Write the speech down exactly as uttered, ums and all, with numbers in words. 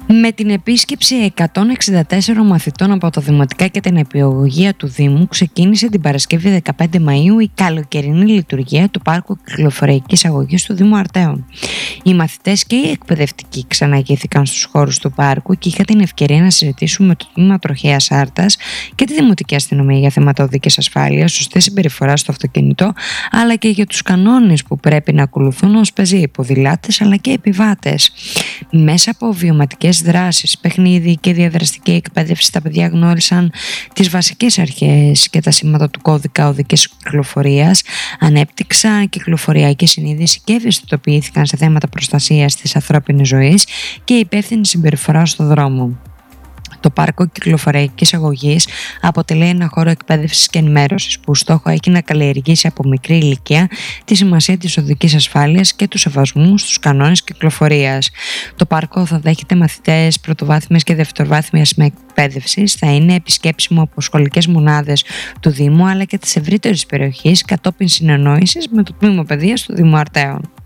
Με την επίσκεψη εκατόν εξήντα τέσσερων μαθητών από τα δημοτικά και την επιλογία του Δήμου, ξεκίνησε την Παρασκευή δεκαπέντε Μαΐου η καλοκαιρινή λειτουργία του Πάρκου Κυκλοφοριακής Αγωγής του Δήμου Αρτέων. Οι μαθητές και οι εκπαιδευτικοί ξαναγήθηκαν στους χώρους του πάρκου και είχαν την ευκαιρία να συζητήσουν με το Τμήμα Τροχαίας Άρτας και τη Δημοτική Αστυνομία για θέματα οδικής ασφάλειας, σωστή συμπεριφορά στο αυτοκίνητο, αλλά και για τους κανόνες που πρέπει να ακολουθούν ως πεζοί, ποδηλάτες αλλά και επιβάτες. Μέσα από βιωματικές δράσεις, παιχνίδι και διαδραστική εκπαίδευση, τα παιδιά γνώρισαν τις βασικές αρχές και τα σήματα του κώδικα οδικής κυκλοφορίας, ανέπτυξαν κυκλοφοριακή συνείδηση και ευαισθητοποιήθηκαν σε θέματα προστασίας της ανθρώπινης ζωής και υπεύθυνη συμπεριφορά στο δρόμο. Το Πάρκο Κυκλοφοριακής Αγωγής αποτελεί ένα χώρο εκπαίδευσης και ενημέρωσης που στόχο έχει να καλλιεργήσει από μικρή ηλικία τη σημασία της οδικής ασφάλειας και του σεβασμού στους κανόνες κυκλοφορίας. Το πάρκο θα δέχεται μαθητές πρωτοβάθμιας και δευτεροβάθμιας εκπαίδευσης, θα είναι επισκέψιμο από σχολικές μονάδες του Δήμου αλλά και της ευρύτερης περιοχής κατόπιν συνεννόησης με το Τμήμα Παιδείας του Δήμου Αρτέων.